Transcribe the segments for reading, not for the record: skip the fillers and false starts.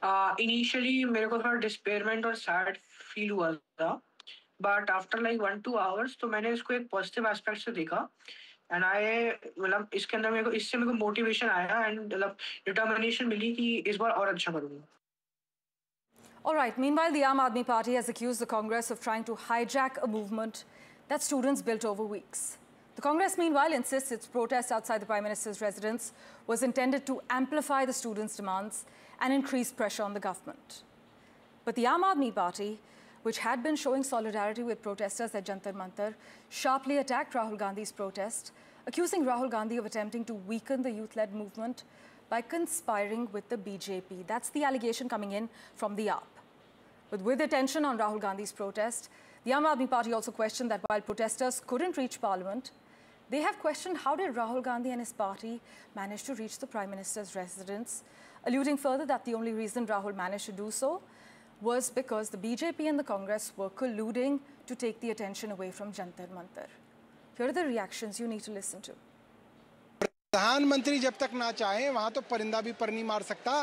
Initially मेरे को थोड़ा डिस्पेयरमेंट और सैड फील हुआ था, बट आफ्टर लाइक 1-2 आवर्स तो मैंने इसको एक पॉजिटिव एस्पेक्ट से देखा। एंड आई मतलब इसके अंदर मेरे को मोटिवेशन आया एंड मतलब डिटर्मिनेशन मिली कि इस बार और अच्छा करूंगा। All right, meanwhile, the Aam Aadmi Party has accused the Congress of trying to hijack a movement that students built over weeks. The Congress, meanwhile, insists its protest outside the Prime Minister's residence was intended to amplify the students' demands and increase pressure on the government. But the Aam Aadmi Party, which had been showing solidarity with protesters at Jantar Mantar, sharply attacked Rahul Gandhi's protest, accusing Rahul Gandhi of attempting to weaken the youth-led movement by conspiring with the BJP. That's the allegation coming in from the AAP. But with attention on Rahul Gandhi's protest, the Aam Aadmi Party also questioned that while protesters couldn't reach Parliament, they have questioned how did Rahul Gandhi and his party manage to reach the Prime Minister's residence, alluding further that the only reason Rahul managed to do so was because the BJP and the Congress were colluding to take the attention away from Jantar Mantar. Here are the reactions you need to listen to. प्रधानमंत्री जब तक ना चाहे वहां तो परिंदा भी पर नहीं मार सकता।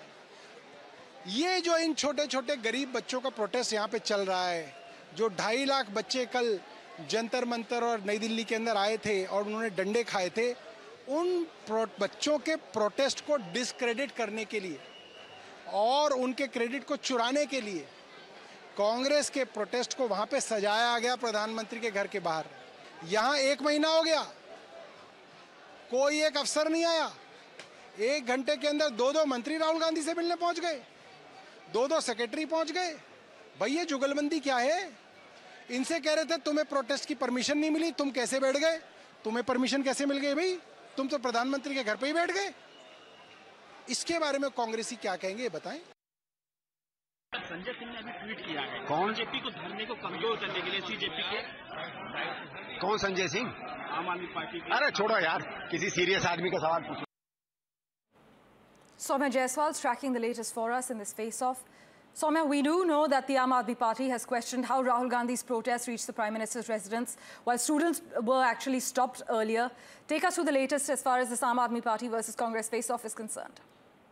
ये जो इन छोटे छोटे गरीब बच्चों का प्रोटेस्ट यहाँ पे चल रहा है, जो 2.5 लाख बच्चे कल जंतर मंतर और नई दिल्ली के अंदर आए थे और उन्होंने डंडे खाए थे, उन बच्चों के प्रोटेस्ट को डिस्क्रेडिट करने के लिए और उनके क्रेडिट को चुराने के लिए कांग्रेस के प्रोटेस्ट को वहां पे सजाया गया प्रधानमंत्री के घर के बाहर। यहाँ 1 महीना हो गया, कोई एक अफसर नहीं आया। 1 घंटे के अंदर 2 मंत्री राहुल गांधी से मिलने पहुंच गए, 2 सेक्रेटरी पहुंच गए। भाई ये जुगलबंदी क्या है? इनसे कह रहे थे तुम्हें प्रोटेस्ट की परमिशन नहीं मिली, तुम कैसे बैठ गए? तुम्हें परमिशन कैसे मिल गई भाई? तुम तो प्रधानमंत्री के घर पे ही बैठ गए। इसके बारे में कांग्रेसी क्या कहेंगे, ये बताएं। संजय सिंह ने अभी ट्वीट किया है, कौन बीजेपी को धरने को कमजोर करने के लिए सीजेपी के। कौन संजय सिंह? आम आदमी पार्टी के। अरे छोड़ो यार, किसी सीरियस आदमी का सवाल पूछो। Soumya Jaiswal is tracking the latest for us in this face-off. Soumya, we do know that the Aam Aadmi Party has questioned how Rahul Gandhi's protest reached the Prime Minister's residence, while students were actually stopped earlier. Take us through the latest as far as this Aam Aadmi Party versus Congress face-off is concerned.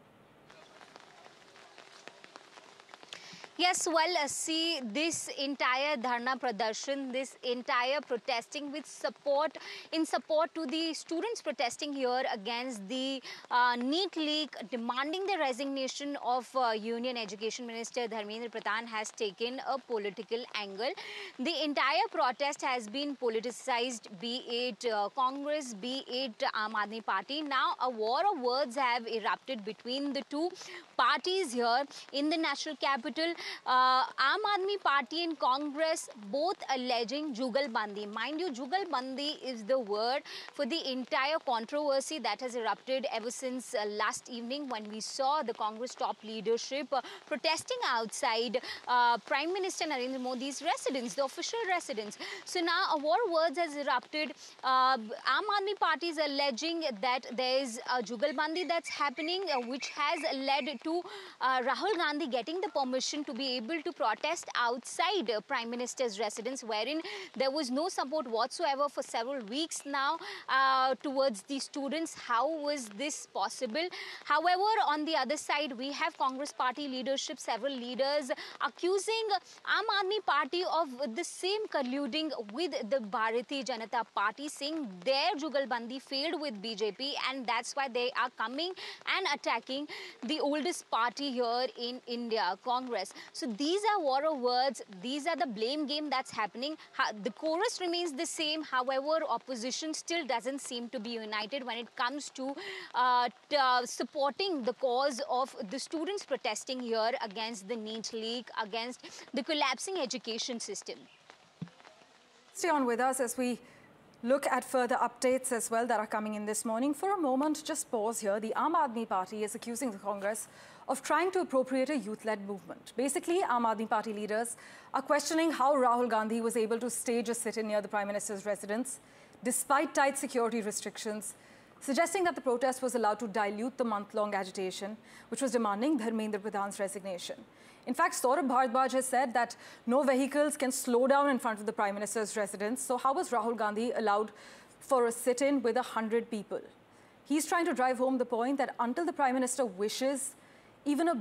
Yes, well, see, this entire dharna pradarshan, this entire protesting with support, in support to the students protesting here against the NEET leak, demanding the resignation of Union Education Minister Dharmendra Pradhan has taken a political angle. The entire protest has been politicized, be it Congress, be it Aam Aadmi Party. Now, a war of words have erupted between the two parties here in the national capital. Aam Aadmi Party and Congress both alleging Jugalbandi. Mind you, Jugalbandi is the word for the entire controversy that has erupted ever since last evening when we saw the Congress top leadership protesting outside Prime Minister Narendra Modi's residence, the official residence. So now a war of words has erupted. Aam Aadmi Party is alleging that there is a Jugalbandi that's happening, which has led to Rahul Gandhi getting the permission to be able to protest outside Prime Minister's residence, wherein there was no support whatsoever for several weeks now towards the students. How was this possible? However, on the other side, we have Congress party leadership, several leaders accusing Aam Aadmi Party of the same colluding with the Bharatiya Janata Party, saying their Jugalbandi failed with BJP and that's why they are coming and attacking the oldest party here in India, Congress. So these are war of words. These are the blame game that's happening. The chorus remains the same. However, opposition still doesn't seem to be united when it comes to supporting the cause of the students protesting here against the NEET leak, against the collapsing education system. Stay on with us as we look at further updates as well that are coming in this morning. For a moment, just pause here. The Aam Aadmi Party is accusing the Congress of trying to appropriate a youth-led movement. Basically, Aam Aadmi Party leaders are questioning how Rahul Gandhi was able to stage a sit-in near the Prime Minister's residence despite tight security restrictions, suggesting that the protest was allowed to dilute the month-long agitation, which was demanding Dharmendra Pradhan's resignation. In fact, Saurabh Bharadwaj has said that no vehicles can slow down in front of the Prime Minister's residence. So how was Rahul Gandhi allowed for a sit-in with 100 people? He's trying to drive home the point that until the Prime Minister wishes, even a